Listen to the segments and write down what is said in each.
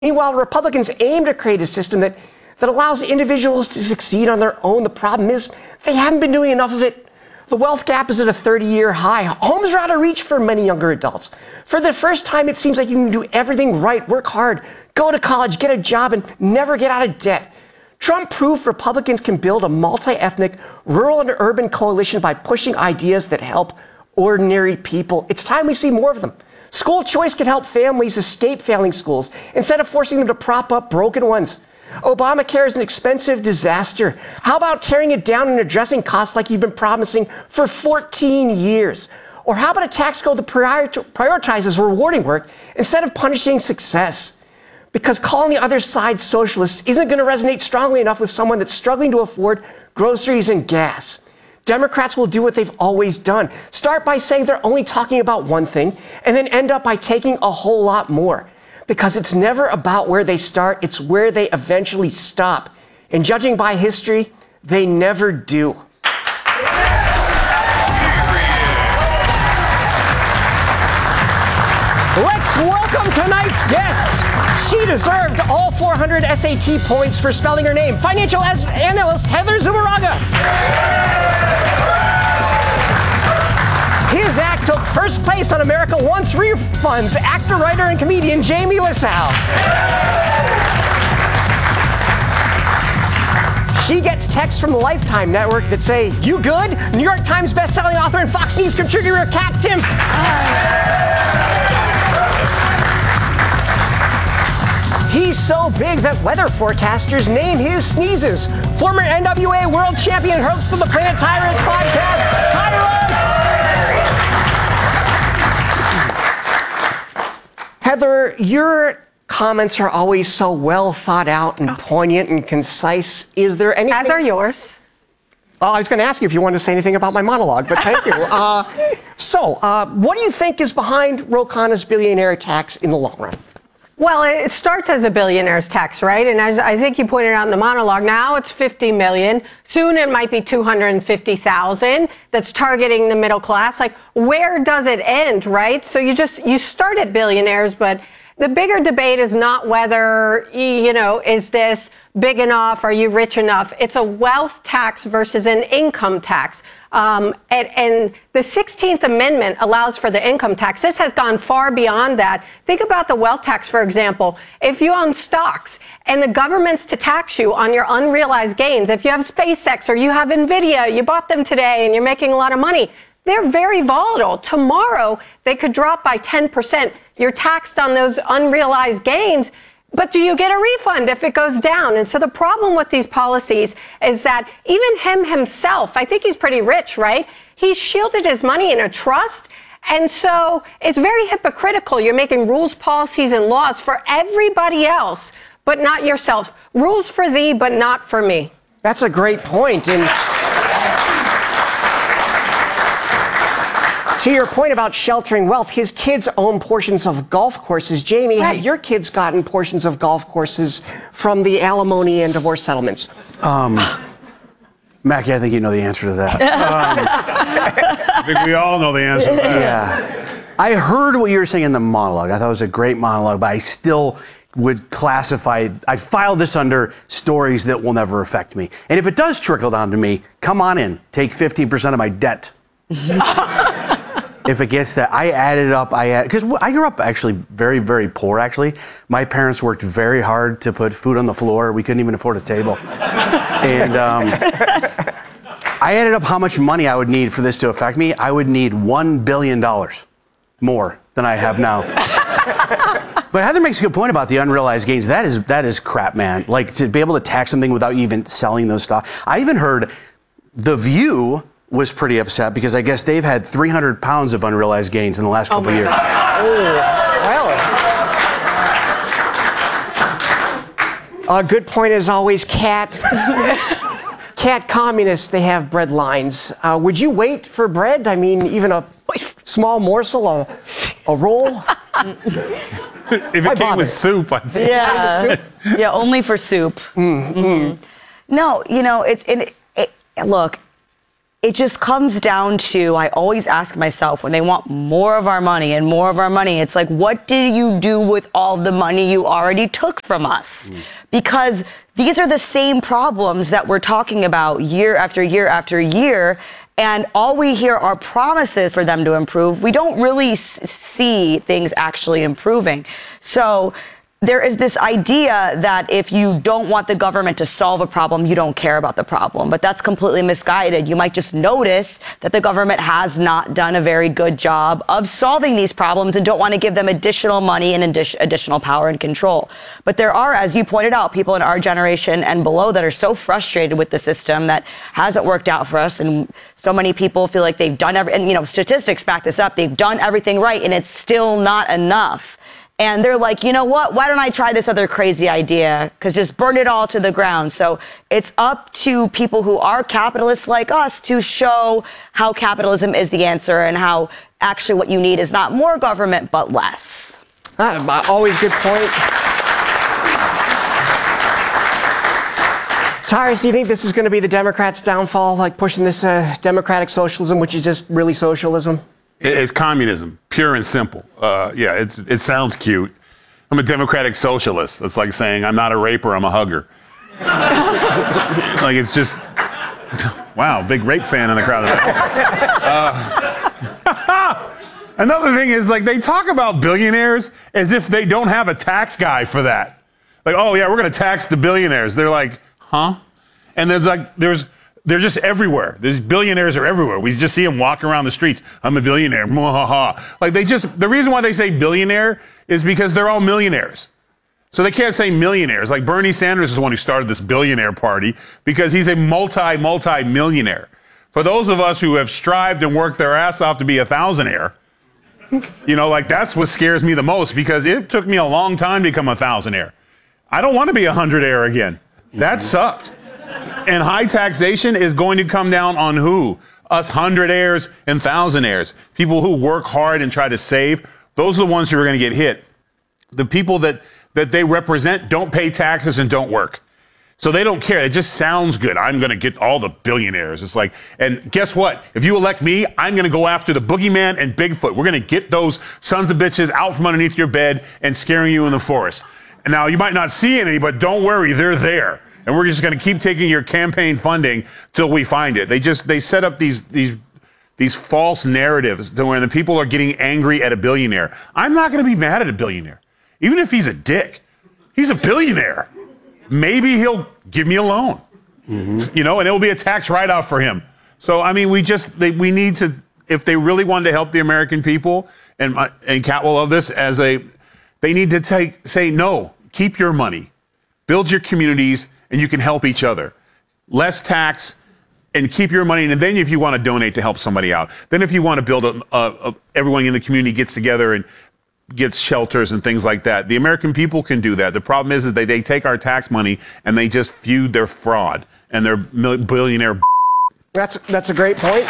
Meanwhile, Republicans aim to create a system that allows individuals to succeed on their own. The problem is they haven't been doing enough of it. The wealth gap is at a 30-year high. Homes are out of reach for many younger adults. For the first time, it seems like you can do everything right, work hard, go to college, get a job, and never get out of debt. Trump proved Republicans can build a multi-ethnic, rural and urban coalition by pushing ideas that help ordinary people. It's time we see more of them. School choice can help families escape failing schools instead of forcing them to prop up broken ones. Obamacare is an expensive disaster. How about tearing it down and addressing costs like you've been promising for 14 years? Or how about a tax code that prioritizes rewarding work instead of punishing success? Because calling the other side socialist isn't going to resonate strongly enough with someone that's struggling to afford groceries and gas. Democrats will do what they've always done. Start by saying they're only talking about one thing, and then end up by taking a whole lot more. Because it's never about where they start, it's where they eventually stop. And judging by history, they never do. Let's welcome tonight's guests. She deserved all 400 SAT points for spelling her name. Financial analyst Heather Zubarraga. His act took first place on America Wants Refunds. Actor, writer, and comedian Jamie Lissow. She gets texts from the Lifetime Network that say, "You good?" New York Times bestselling author and Fox News contributor Kat Timpf. He's so big that weather forecasters name his sneezes. Former NWA world champion, host of the Planet Tyrants podcast, Tyrus. Heather, your comments are always so well thought out and poignant and concise. Is there anything? As are yours. I was going to ask you if you wanted to say anything about my monologue, but thank you. What do you think is behind Ro Khanna's billionaire tax in the long run? Well, it starts as a billionaire's tax, right? And as I think you pointed out in the monologue, now it's $50 million. Soon it might be $250,000. That's targeting the middle class. Like, where does it end, right? So you start at billionaires, but the bigger debate is not whether, is this big enough? Are you rich enough? It's a wealth tax versus an income tax. And the 16th Amendment allows for the income tax. This has gone far beyond that. Think about the wealth tax, for example. If you own stocks and the government's to tax you on your unrealized gains, if you have SpaceX or you have NVIDIA, you bought them today and you're making a lot of money, they're very volatile. Tomorrow, they could drop by 10%. You're taxed on those unrealized gains. But do you get a refund if it goes down? And so the problem with these policies is that even him himself, I think he's pretty rich, right? He's shielded his money in a trust. And so it's very hypocritical. You're making rules, policies, and laws for everybody else, but not yourself. Rules for thee, but not for me. That's a great point. And to your point about sheltering wealth, his kids own portions of golf courses. Jamie, right. Have your kids gotten portions of golf courses from the alimony and divorce settlements? Mackie, I think you know the answer to that. I think we all know the answer to that. Yeah. I heard what you were saying in the monologue. I thought it was a great monologue, but I still would classify, I filed this under stories that will never affect me. And if it does trickle down to me, come on in, take 15% of my debt. If it gets that, I added up, because I grew up actually very, very poor, actually. My parents worked very hard to put food on the floor. We couldn't even afford a table. And I added up how much money I would need for this to affect me. I would need $1 billion more than I have now. But Heather makes a good point about the unrealized gains. That is crap, man. Like, to be able to tax something without even selling those stocks. I even heard The View was pretty upset because I guess they've had 300 pounds of unrealized gains in the last couple of years. A good point as always, Kat. Kat communists, they have bread lines. Would you wait for bread? I mean, even a small morsel, a roll? If it came with soup, I think. Yeah, yeah, only for soup. Mm-hmm. No, look, it just comes down to, I always ask myself when they want more of our money and more of our money, it's like, what do you do with all the money you already took from us? Because these are the same problems that we're talking about year after year after year. And all we hear are promises for them to improve. We don't really see things actually improving. So there is this idea that if you don't want the government to solve a problem, you don't care about the problem. But that's completely misguided. You might just notice that the government has not done a very good job of solving these problems and don't want to give them additional money and additional power and control. But there are, as you pointed out, people in our generation and below that are so frustrated with the system that hasn't worked out for us. And so many people feel like they've done and statistics back this up. They've done everything right and it's still not enough. And they're like, you know what? Why don't I try this other crazy idea? Because just burn it all to the ground. So it's up to people who are capitalists like us to show how capitalism is the answer and how actually what you need is not more government, but less. Always good point. Tyrus, do you think this is going to be the Democrats' downfall, like pushing this democratic socialism, which is just really socialism? It's communism, pure and simple. It sounds cute. I'm a democratic socialist. That's like saying I'm not a raper, I'm a hugger. Like, it's just, wow, big rape fan in the crowd. Another thing is, like, they talk about billionaires as if they don't have a tax guy for that. Like, oh yeah, we're going to tax the billionaires. They're like, huh? And they're just everywhere. These billionaires are everywhere. We just see them walking around the streets. I'm a billionaire. Like, the reason why they say billionaire is because they're all millionaires. So they can't say millionaires. Like, Bernie Sanders is the one who started this billionaire party because he's a multi-millionaire. For those of us who have strived and worked their ass off to be a thousandaire, like, that's what scares me the most, because it took me a long time to become a thousandaire. I don't want to be a hundredaire again. That sucked. And high taxation is going to come down on who? Us hundredaires and thousandaires. People who work hard and try to save. Those are the ones who are going to get hit. The people that they represent don't pay taxes and don't work. So they don't care. It just sounds good. I'm going to get all the billionaires. It's like, and guess what? If you elect me, I'm going to go after the boogeyman and Bigfoot. We're going to get those sons of bitches out from underneath your bed and scaring you in the forest. And now you might not see any, but don't worry, they're there. And we're just going to keep taking your campaign funding till we find it. They set up these false narratives to where the people are getting angry at a billionaire. I'm not going to be mad at a billionaire, even if he's a dick. He's a billionaire. Maybe he'll give me a loan, and it'll be a tax write-off for him. So I mean, we need to, if they really wanted to help the American people, and Kat will love this, they need to say no, keep your money, build your communities. And you can help each other. Less tax and keep your money. And then if you want to donate to help somebody out, then if you want to build everyone in the community gets together and gets shelters and things like that, the American people can do that. The problem is that they take our tax money and they just feud their fraud and their billionaire. That's a great point.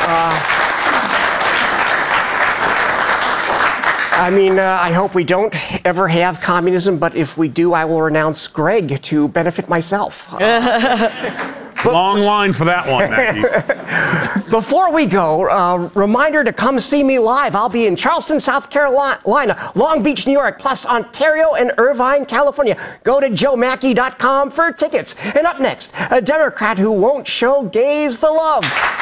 I hope we don't ever have communism, but if we do, I will renounce Greg to benefit myself. Long line for that one, Maggie. Before we go, reminder to come see me live. I'll be in Charleston, South Carolina, Long Beach, New York, plus Ontario and Irvine, California. Go to joemackey.com for tickets. And up next, a Democrat who won't show gays the love.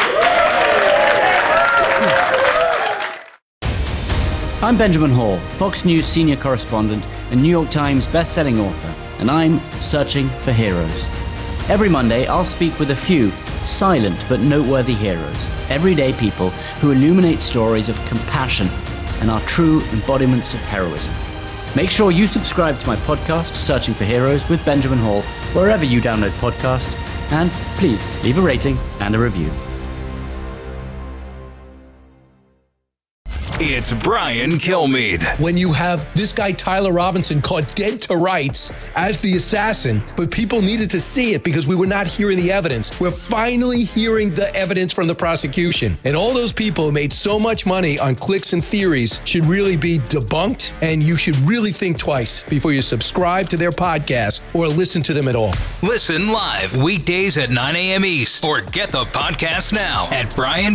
I'm Benjamin Hall, Fox News senior correspondent and New York Times best-selling author, and I'm searching for heroes. Every Monday, I'll speak with a few silent but noteworthy heroes, everyday people who illuminate stories of compassion and are true embodiments of heroism. Make sure you subscribe to my podcast, Searching for Heroes with Benjamin Hall, wherever you download podcasts, and please leave a rating and a review. It's Brian Kilmeade. When you have this guy, Tyler Robinson, caught dead to rights as the assassin, but people needed to see it because we were not hearing the evidence. We're finally hearing the evidence from the prosecution. And all those people who made so much money on clicks and theories should really be debunked, and you should really think twice before you subscribe to their podcast or listen to them at all. Listen live weekdays at 9 a.m. East or get the podcast now at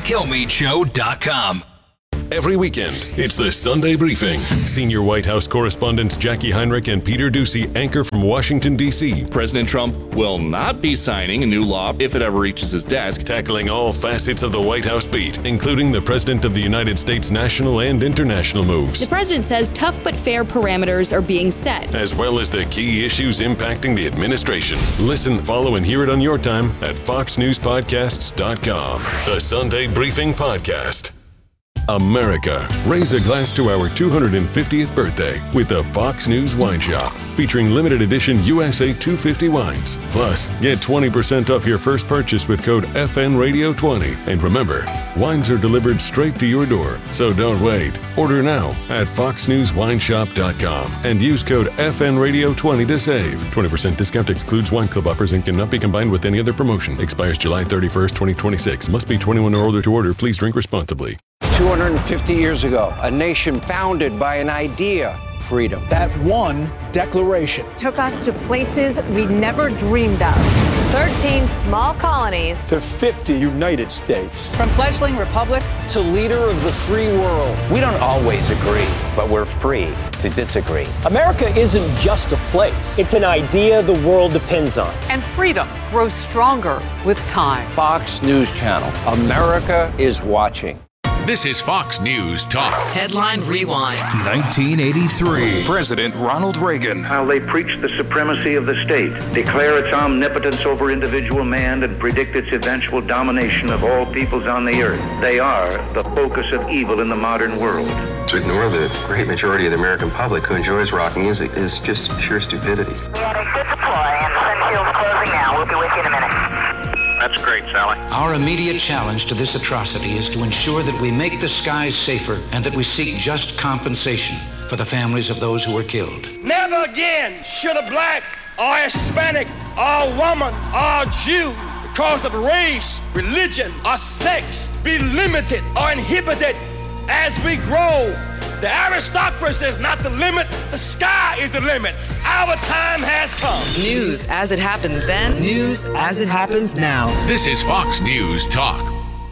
BrianKilmeadeShow.com. Every weekend, it's the Sunday Briefing. Senior White House correspondents Jackie Heinrich and Peter Doocy anchor from Washington, D.C. President Trump will not be signing a new law if it ever reaches his desk. Tackling all facets of the White House beat, including the President of the United States' national and international moves. The president says tough but fair parameters are being set, as well as the key issues impacting the administration. Listen, follow, and hear it on your time at FoxNewsPodcasts.com. The Sunday Briefing Podcast. America, raise a glass to our 250th birthday with the Fox News Wine Shop, featuring limited edition USA 250 wines. Plus, get 20% off your first purchase with code FNRadio20. And remember, wines are delivered straight to your door, so don't wait. Order now at FoxNewsWineShop.com and use code FNRadio20 to save. 20% discount excludes wine club offers and cannot be combined with any other promotion. Expires July 31st, 2026. Must be 21 or older to order. Please drink responsibly. 250 years ago, a nation founded by an idea, freedom. That one declaration took us to places we never dreamed of. 13 small colonies to 50 United States. From fledgling republic to leader of the free world. We don't always agree, but we're free to disagree. America isn't just a place. It's an idea the world depends on. And freedom grows stronger with time. Fox News Channel. America is watching. This is Fox News Talk. Headline Rewind. 1983. President Ronald Reagan. How they preach the supremacy of the state, declare its omnipotence over individual man, and predict its eventual domination of all peoples on the earth. They are the focus of evil in the modern world. To ignore the great majority of the American public who enjoys rock music is just pure stupidity. We had a good deploy, and the sun shield's closing now. We'll be with you in a minute. That's great, Sally. Our immediate challenge to this atrocity is to ensure that we make the skies safer and that we seek just compensation for the families of those who were killed. Never again should a black or Hispanic or woman or Jew, because of race, religion, or sex, be limited or inhibited as we grow. The aristocracy is not the limit, the sky is the limit. Our time has come. News as it happened then, news as it happens now. This is Fox News Talk.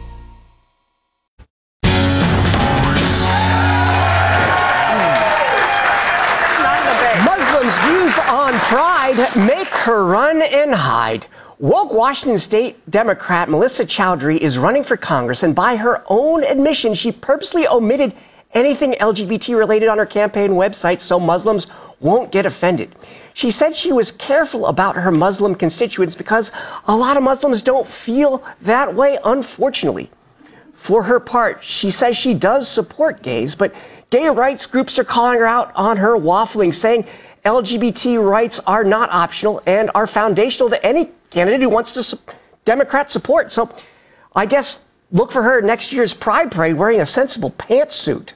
Muslims' views on pride make her run and hide. Woke Washington State Democrat Melissa Chowdhury is running for Congress, and by her own admission, she purposely omitted anything LGBT related on her campaign website so Muslims won't get offended. She said she was careful about her Muslim constituents because a lot of Muslims don't feel that way, unfortunately. For her part, she says she does support gays, but gay rights groups are calling her out on her waffling, saying LGBT rights are not optional and are foundational to any candidate who wants to Democrat support. So I guess look for her next year's Pride Parade wearing a sensible pantsuit.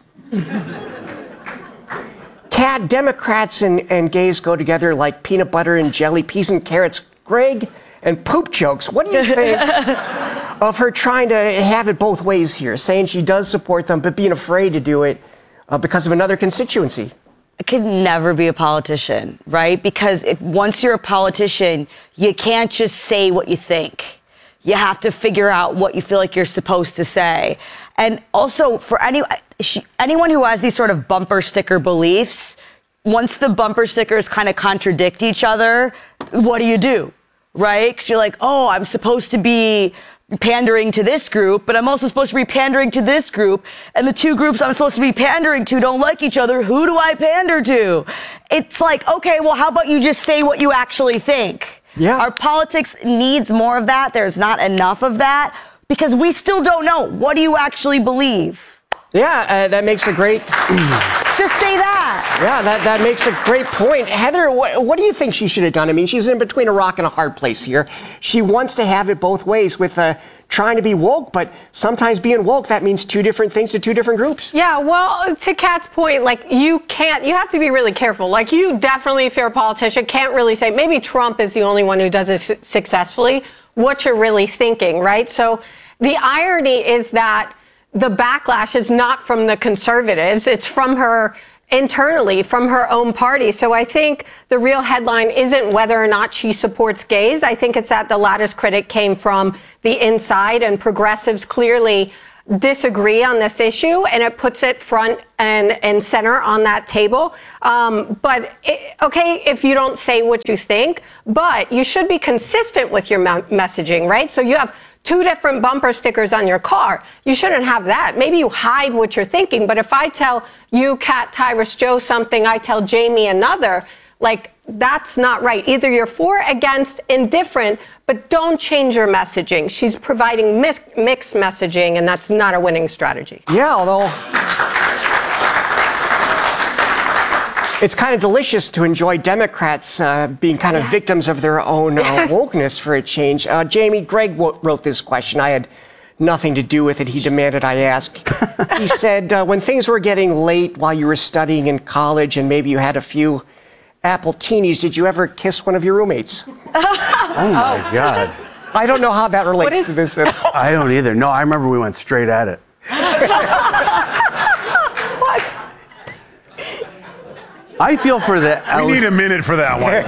Cat, Democrats and gays go together like peanut butter and jelly, peas and carrots. Greg, and poop jokes. What do you think of her trying to have it both ways here, saying she does support them, but being afraid to do it because of another constituency? I could never be a politician, right? Because once you're a politician, you can't just say what you think. You have to figure out what you feel like you're supposed to say. And also, for anyone who has these sort of bumper sticker beliefs, once the bumper stickers kind of contradict each other, what do? Right? Because you're like, oh, I'm supposed to be pandering to this group, but I'm also supposed to be pandering to this group. And the two groups I'm supposed to be pandering to don't like each other. Who do I pander to? It's like, okay, well, how about you just say what you actually think? Yeah. Our politics needs more of that. There's not enough of that because we still don't know. What do you actually believe? Yeah, that makes a great... Just say that. that? Yeah, that makes a great point. Heather, what do you think she should have done? I mean, she's in between a rock and a hard place here. She wants to have it both ways with trying to be woke, but sometimes being woke, that means two different things to two different groups. Yeah, well, to Kat's point, like, you have to be really careful. Like, you definitely, if you're a politician, can't really say, maybe Trump is the only one who does it successfully, what you're really thinking, right? So the irony is that the backlash is not from the conservatives, it's from her internally, from her own party. So I think the real headline isn't whether or not she supports gays. I think it's that the lattice critic came from the inside, and progressives clearly disagree on this issue, and it puts it front and center on that table. Okay, if you don't say what you think, but you should be consistent with your messaging, right? So you have two different bumper stickers on your car. You shouldn't have that. Maybe you hide what you're thinking, but if I tell you, Kat, Tyrus, Joe something, I tell Jamie another, like, that's not right. Either you're for, against, indifferent, but don't change your messaging. She's providing mixed messaging, and that's not a winning strategy. Yeah, although it's kind of delicious to enjoy Democrats being kind of victims of their own wokeness for a change. Jamie, Greg wrote this question. I had nothing to do with it. He demanded I ask. He said, when things were getting late while you were studying in college and maybe you had a few Appletinis, did you ever kiss one of your roommates? Oh my God. I don't know how that relates to this. I don't either. No, I remember we went straight at it. What? I feel for the... We need a minute for that one.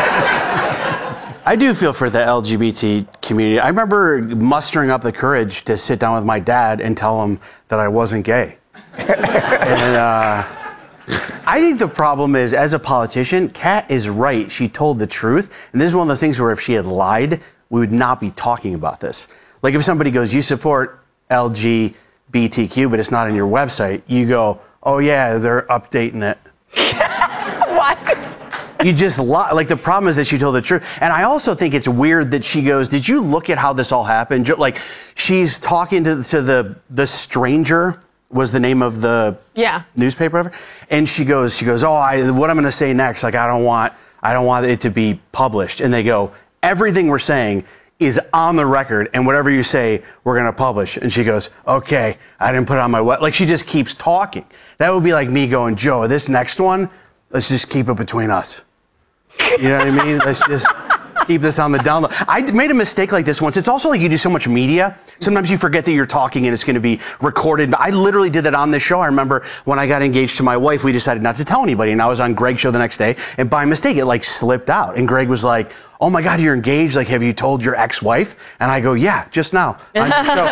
I do feel for the LGBT community. I remember mustering up the courage to sit down with my dad and tell him that I wasn't gay. And I think the problem is, as a politician, Kat is right. She told the truth. And this is one of those things where if she had lied, we would not be talking about this. Like if somebody goes, you support LGBTQ, but it's not on your website, you go, oh yeah, they're updating it. What? You just lie. Like, the problem is that she told the truth. And I also think it's weird that she goes, did you look at how this all happened? Like, she's talking to the Stranger was the name of the newspaper ever. And she goes, oh, what I'm going to say next, like, I don't want it to be published. And they go, everything we're saying is on the record, and whatever you say, we're going to publish. And she goes, okay, I didn't put it on my web. Like, she just keeps talking. That would be like me going, Joe, this next one, let's just keep it between us. You know what I mean? Let's just keep this on the down low. I made a mistake like this once. It's also like you do so much media. Sometimes you forget that you're talking and it's going to be recorded. I literally did that on this show. I remember when I got engaged to my wife, we decided not to tell anybody. And I was on Greg's show the next day. And by mistake, it like slipped out. And Greg was like, oh my God, you're engaged. Like, have you told your ex-wife? And I go, yeah, just now on your show.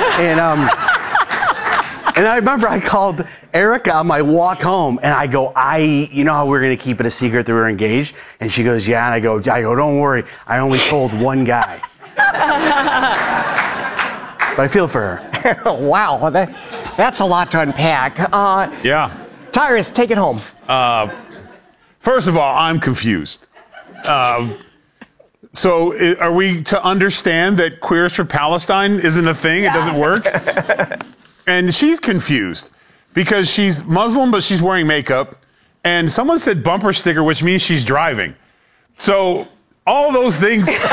And I remember I called Erica on my walk home, and I go, you know how we're going to keep it a secret that we're engaged? And she goes, yeah. And I go, don't worry. I only told one guy. But I feel for her. Wow, that's a lot to unpack. Yeah. Tyrus, take it home. First of all, I'm confused. So are we to understand that Queers for Palestine isn't a thing? It doesn't work? And she's confused because she's Muslim, but she's wearing makeup. And someone said bumper sticker, which means she's driving. So all those things. Women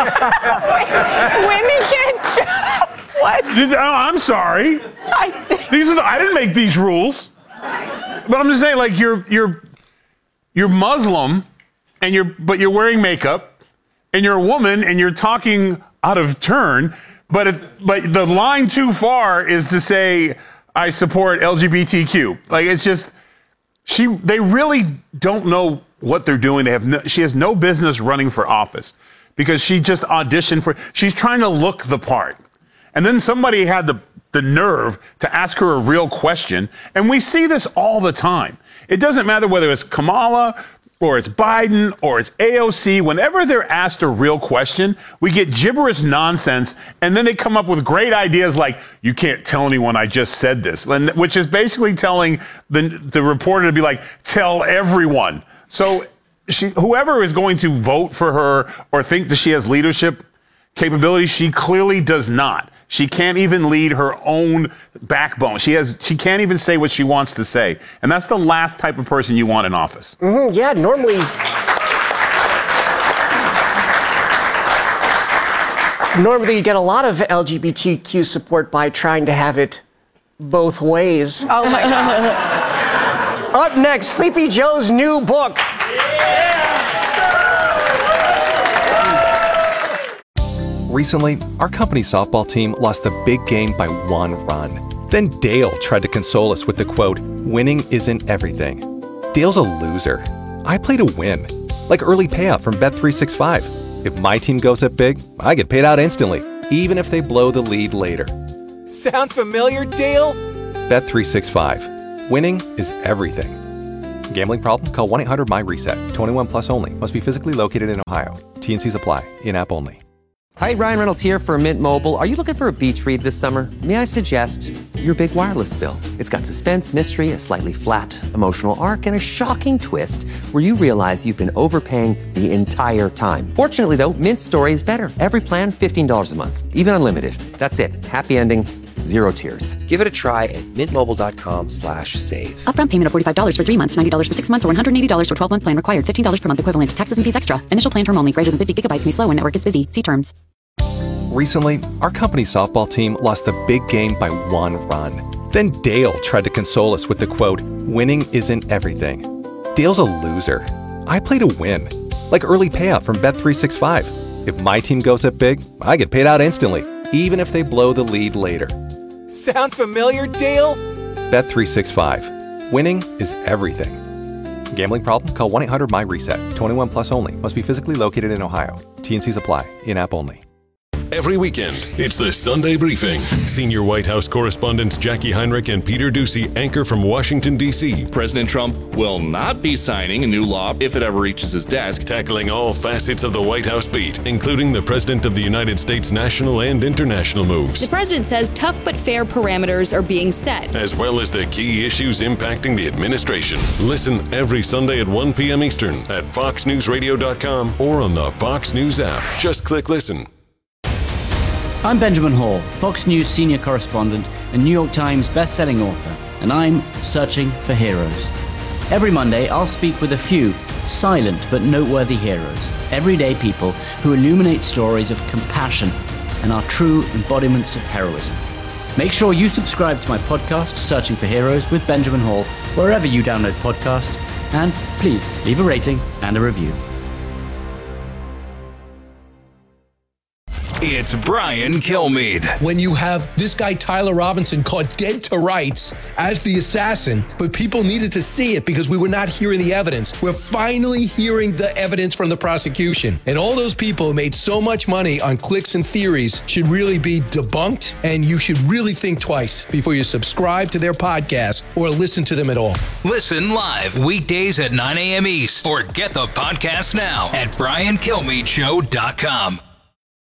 can't drive. What? I'm sorry. I didn't make these rules. But I'm just saying, like, you're Muslim, and but you're wearing makeup, and you're a woman, and you're talking out of turn. But the line too far is to say, I support LGBTQ. Like, it's just, they really don't know what they're doing. She has no business running for office because she just auditioned she's trying to look the part. And then somebody had the nerve to ask her a real question. And we see this all the time. It doesn't matter whether it's Kamala or it's Biden, or it's AOC, whenever they're asked a real question, we get gibberish nonsense, and then they come up with great ideas like, you can't tell anyone I just said this, which is basically telling the reporter to be like, tell everyone. So whoever is going to vote for her or think that she has leadership capability, she clearly does not. She can't even lead her own backbone. She can't even say what she wants to say. And that's the last type of person you want in office. Mm-hmm. Yeah, Normally you get a lot of LGBTQ support by trying to have it both ways. Oh my God. Up next, Sleepy Joe's new book. Recently, our company softball team lost the big game by 1 run. Then Dale tried to console us with the quote, "Winning isn't everything." Dale's a loser. I play to win, like early payout from Bet365. If my team goes up big, I get paid out instantly, even if they blow the lead later. Sound familiar, Dale? Bet365. Winning is everything. Gambling problem? Call 1-800-MY-RESET. 21 plus only. Must be physically located in Ohio. T&Cs apply. In-app only. Hi, Ryan Reynolds here for Mint Mobile. Are you looking for a beach read this summer? May I suggest your big wireless bill? It's got suspense, mystery, a slightly flat, emotional arc, and a shocking twist where you realize you've been overpaying the entire time. Fortunately, though, Mint's story is better. Every plan, $15 a month. Even unlimited. That's it. Happy ending. Zero tears. Give it a try at mintmobile.com/save. Upfront payment of $45 for 3 months, $90 for 6 months, or $180 for 12-month plan required. $15 per month equivalent. Taxes and fees extra. Initial plan term only. Greater than 50 gigabytes may slow when network is busy. See terms. Recently, our company softball team lost the big game by 1 run. Then Dale tried to console us with the quote, "Winning isn't everything." Dale's a loser. I play to win, like early payout from Bet365. If my team goes up big, I get paid out instantly, even if they blow the lead later. Sound familiar, Dale? Bet365. Winning is everything. Gambling problem? Call 1-800-MY-RESET. 21 plus only. Must be physically located in Ohio. T&Cs apply. In-app only. Every weekend, it's the Sunday Briefing. Senior White House correspondents Jackie Heinrich and Peter Doocy anchor from Washington, D.C. President Trump will not be signing a new law if it ever reaches his desk. Tackling all facets of the White House beat, including the President of the United States' national and international moves. The president says tough but fair parameters are being set, as well as the key issues impacting the administration. Listen every Sunday at 1 p.m. Eastern at FoxNewsRadio.com or on the Fox News app. Just click listen. I'm Benjamin Hall, Fox News senior correspondent and New York Times best-selling author, and I'm searching for heroes. Every Monday, I'll speak with a few silent but noteworthy heroes, everyday people who illuminate stories of compassion and are true embodiments of heroism. Make sure you subscribe to my podcast, Searching for Heroes with Benjamin Hall, wherever you download podcasts, and please leave a rating and a review. It's Brian Kilmeade. When you have this guy, Tyler Robinson, caught dead to rights as the assassin, but people needed to see it because we were not hearing the evidence. We're finally hearing the evidence from the prosecution. And all those people who made so much money on clicks and theories should really be debunked, and you should really think twice before you subscribe to their podcast or listen to them at all. Listen live weekdays at 9 a.m. East or get the podcast now at BrianKilmeadeShow.com.